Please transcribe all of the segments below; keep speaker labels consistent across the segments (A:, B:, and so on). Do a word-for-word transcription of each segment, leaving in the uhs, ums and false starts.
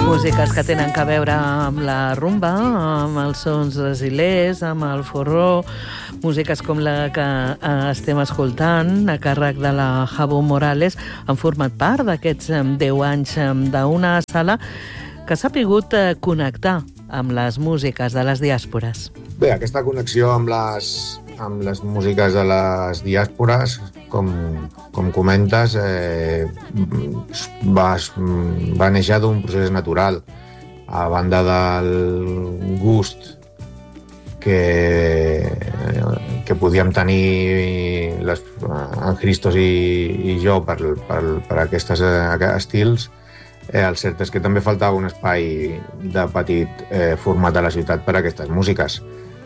A: Músiques que tenen que veure amb la rumba, amb els sons brasilers, amb el forró, músiques com la que estem escoltant, a càrrec de la Jabo Morales, han format part d'aquests deu anys d'una sala que s'ha pogut connectar amb les músiques de les diàspores.
B: Bé, aquesta connexió amb les, amb les músiques de les diàspores, com, com comentes, eh, va, va néixer d'un procés natural, a banda del gust que, que podíem tenir les, en Christos i, i jo per, per, per aquests estils. Eh, el cert és que també faltava un espai de petit eh, format a la ciutat per a aquestes músiques.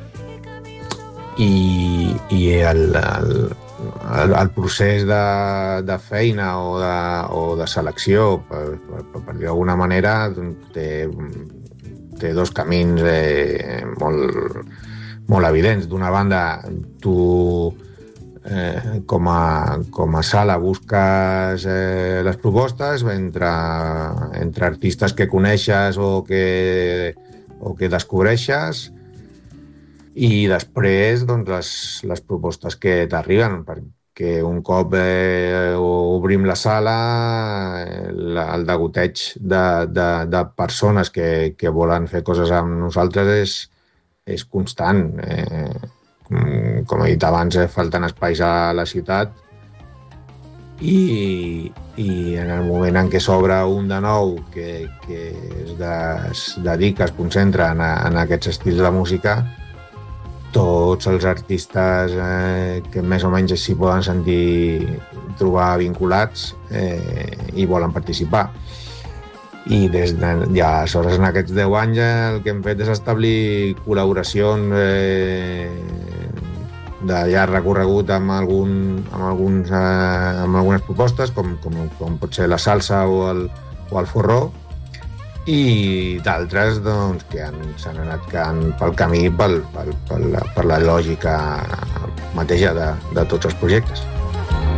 B: I, i el, el, el, el procés de, de feina o de, o de selecció, per, per, per dir d'alguna manera, té, té dos camins eh, molt, molt evidents. D'una banda, tu eh, com, a, com a sala busques eh, les propostes entre, entre artistes que coneixes o que, o que descobreixes, i després doncs, les, les propostes que t'arriben, perquè un cop eh, obrim la sala, el, el degoteig de, de, de persones que, que volen fer coses amb nosaltres és, és constant. Eh, com he dit abans, eh, falten espais a la ciutat i, i en el moment en què s'obre un de nou que, que es, de, es dedica, es concentra en, en aquests estils de música, tots els artistes eh, que més o menys s'hi poden sentir trobar vinculats eh, i volen participar. I des de ja, aleshores, en aquests deu anys el que hem fet és establir col·laboracions eh, de llarg recorregut amb, algun, amb, alguns, eh, amb algunes propostes, com, com, com pot ser la salsa o el, o el forró, i d'altres doncs, que han, s'han anat quedant pel camí pel, pel, per, la, per la lògica mateixa de, de tots els projectes.